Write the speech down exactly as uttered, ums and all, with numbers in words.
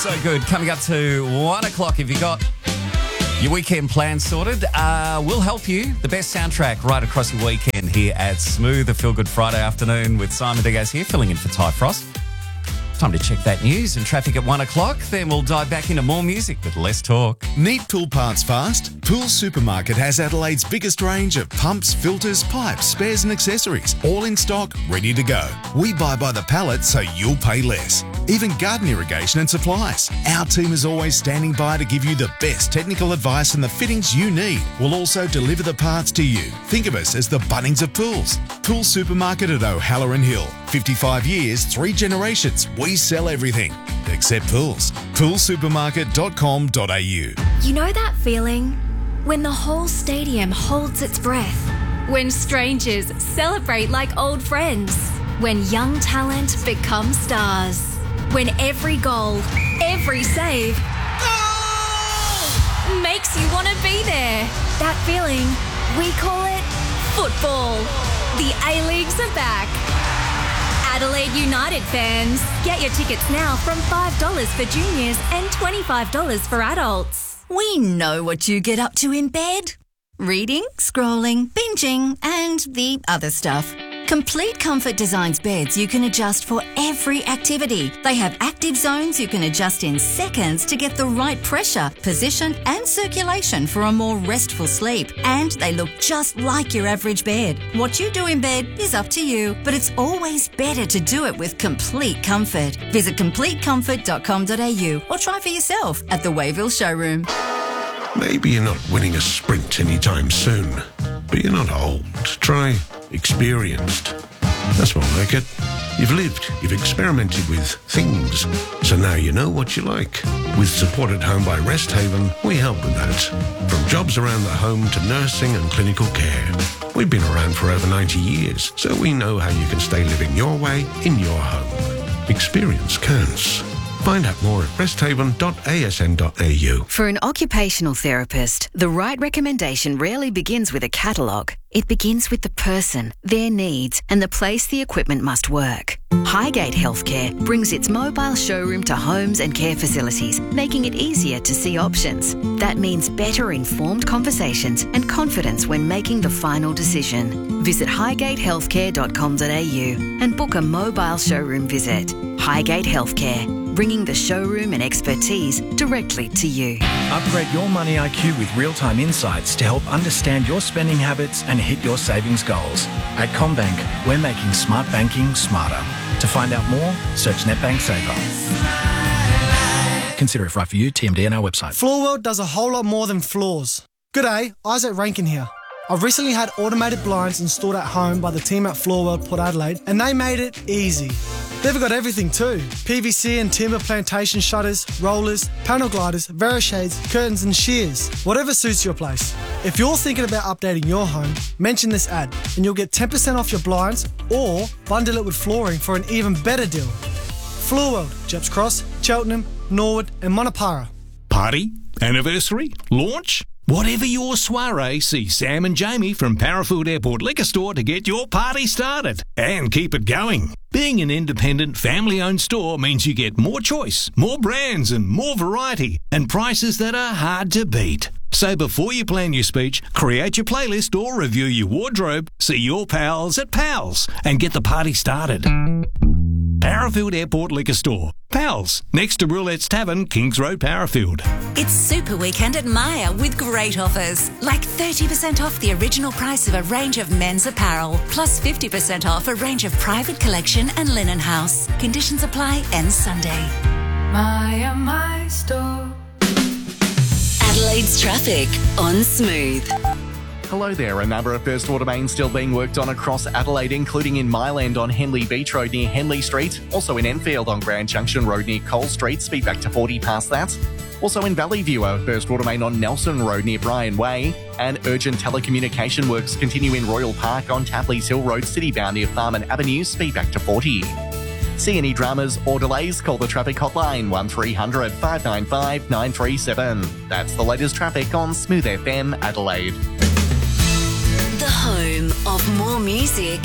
So good. Coming up to one o'clock. If you got your weekend plans sorted, uh, we'll help you. The best soundtrack right across your weekend here at Smooth, a Feel Good Friday afternoon with Simon Diaz here, filling in for Ty Frost. Time to check that news and traffic at one o'clock. Then we'll dive back into more music with less talk. Need pool parts fast? Pool Supermarket has Adelaide's biggest range of pumps, filters, pipes, spares and accessories. All in stock, ready to go. We buy by the pallet so you'll pay less. Even garden irrigation and supplies. Our team is always standing by to give you the best technical advice and the fittings you need. We'll also deliver the parts to you. Think of us as the Bunnings of pools. Pool Supermarket at O'Halloran Hill. fifty-five years, three generations. We sell everything except pools. pool supermarket dot com dot a u. You know that feeling? When the whole stadium holds its breath. When strangers celebrate like old friends. When young talent becomes stars. When every goal, every save oh! makes you want to be there. That feeling, we call it football. The A-Leagues are back. Adelaide United fans, get your tickets now from five dollars for juniors and twenty-five dollars for adults. We know what you get up to in bed. Reading, scrolling, binging, and the other stuff. Complete Comfort designs beds you can adjust for every activity. They have active zones you can adjust in seconds to get the right pressure, position and circulation for a more restful sleep. And they look just like your average bed. What you do in bed is up to you, but it's always better to do it with Complete Comfort. Visit complete comfort dot com dot a u or try for yourself at the Wayville showroom. Maybe you're not winning a sprint anytime soon, but you're not old. Try experienced. That's more like it. You've lived, you've experimented with things, so now you know what you like. With support at home by Rest Haven, we help with that. From jobs around the home to nursing and clinical care. We've been around for over ninety years, so we know how you can stay living your way in your home. Experience counts. Find out more at rest haven dot a s n dot a u. For an occupational therapist, the right recommendation rarely begins with a catalogue. It begins with the person, their needs, and the place the equipment must work. Highgate Healthcare brings its mobile showroom to homes and care facilities, making it easier to see options. That means better informed conversations and confidence when making the final decision. Visit highgate healthcare dot com dot a u and book a mobile showroom visit. Highgate Healthcare, bringing the showroom and expertise directly to you. Upgrade your money I Q with real-time insights to help understand your spending habits and hit your savings goals. At CommBank, we're making smart banking smarter. To find out more, search NetBank Saver. Consider if right for you. T M D on our website. Floorworld does a whole lot more than floors. G'day, Isaac Rankin here. I've recently had automated blinds installed at home by the team at Floorworld Port Adelaide, and they made it easy. They've got everything too. P V C and timber plantation shutters, rollers, panel gliders, Verishades, curtains and shears. Whatever suits your place. If you're thinking about updating your home, mention this ad and you'll get ten percent off your blinds or bundle it with flooring for an even better deal. Floorworld, Jeps Cross, Cheltenham, Norwood and Monopara. Party? Anniversary? Launch? Whatever your soiree, see Sam and Jamie from Parafield Airport Liquor Store to get your party started and keep it going. Being an independent, family-owned store means you get more choice, more brands and more variety and prices that are hard to beat. So before you plan your speech, create your playlist or review your wardrobe, see your pals at Pals and get the party started. Parafield Airport Liquor Store. Pals, next to Roulette's Tavern, Kings Road, Parafield. It's Super Weekend at Myer with great offers. Like thirty percent off the original price of a range of men's apparel, plus fifty percent off a range of private collection and linen house. Conditions apply, ends Sunday. Myer, my store. Adelaide's traffic on Smooth. Hello there. A number of First Water mains still being worked on across Adelaide, including in Myland on Henley Beach Road near Henley Street. Also in Enfield on Grand Junction Road near Cole Street. Speed back to forty past that. Also in Valley View, a First Water main on Nelson Road near Bryan Way. And urgent telecommunication works continue in Royal Park on Tapley's Hill Road, citybound near Farman Avenue. Speed back to forty. See any dramas or delays? Call the traffic hotline one three hundred, five nine five, nine three seven. That's the latest traffic on Smooth F M Adelaide. The home of more music